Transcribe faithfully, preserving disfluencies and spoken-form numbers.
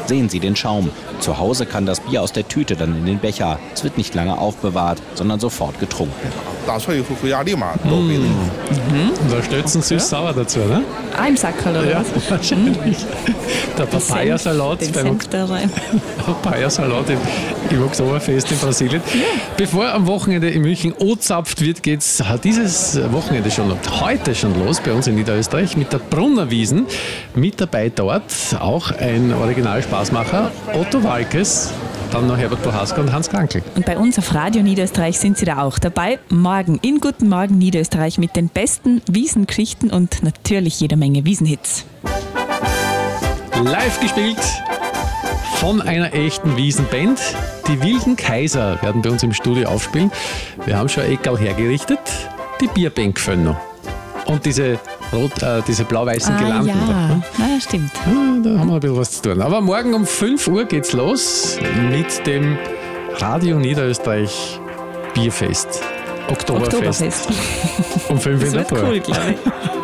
Sehen Sie den Schaum. Zu Hause kann das Bier aus der Tüte dann in den Becher. Es wird nicht lange aufbewahrt, sondern sofort getrunken. Mhm. Und da stötzen süß-sauer dazu, ne? Ah, im Sackerl, oder Ja, was? wahrscheinlich. Der Papayasalat Den beim Senf da rein. Papayasalat im Oktoberfest in Brasilien. Bevor am Wochenende in München O-zapft wird, geht es dieses Wochenende schon und heute schon los bei uns in Niederösterreich mit der Brunnerwiesen. Mit dabei dort auch ein Original-Spaßmacher, Otto Walkes, dann noch Herbert Bohaska und Hans Krankel. Und bei uns auf Radio Niederösterreich sind Sie da auch dabei. Morgen in Guten Morgen Niederösterreich mit den besten Wiesengeschichten und natürlich jeder Menge Wiesenhits. Live gespielt von einer echten Wiesenband. Die Wilden Kaiser werden bei uns im Studio aufspielen. Wir haben schon ein Eckerl hergerichtet. Die Bierbänk fehlen noch. Und diese, rot, äh, diese blau-weißen Ah, Girlanden. ja. Da, Na, stimmt. ja, da haben wir ein bisschen was zu tun. Aber morgen um fünf Uhr geht's los mit dem Radio Niederösterreich Bierfest. Oktoberfest. Oktoberfest. Um fünf in Das der wird Früh. cool, glaube ich.